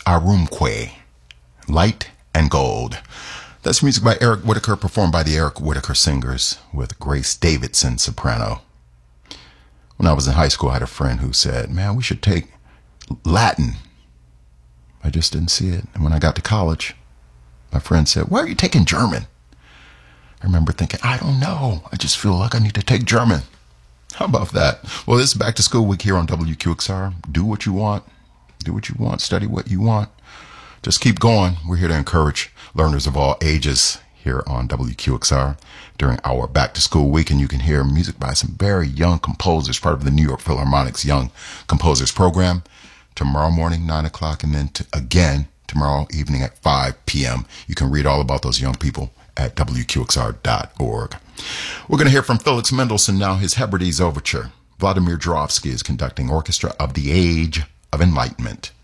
Arumque, Light and Gold. That's music by Eric Whitacre, performed by the Eric Whitacre Singers with Grace Davidson, soprano. When I was in high school, I had a friend who said, man, we should take Latin. I just didn't see it. And when I got to college, my friend said, why are you taking German? I remember thinking, I don't know. I just feel like I need to take German. How about that? Well, this is Back to School Week here on WQXR. Do what you want. Do what you want. Study what you want. Just keep going. We're here to encourage learners of all ages here on WQXR during our Back to School Week. And you can hear music by some very young composers, part of the New York Philharmonic's Young Composers Program. Tomorrow morning, 9 o'clock, and then again tomorrow evening at 5 p.m. You can read all about those young people at WQXR.org. We're going to hear from Felix Mendelssohn now, his Hebrides Overture. Vladimir Jurowski is conducting Orchestra of the Age of Enlightenment.